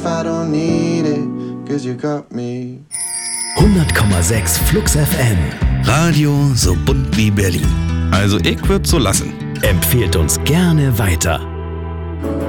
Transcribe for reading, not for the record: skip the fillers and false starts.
I don't need it, 'cause you got me. 100,6 Flux FM. Radio so bunt wie Berlin. Also ich würd so lassen. Empfehlt uns gerne weiter.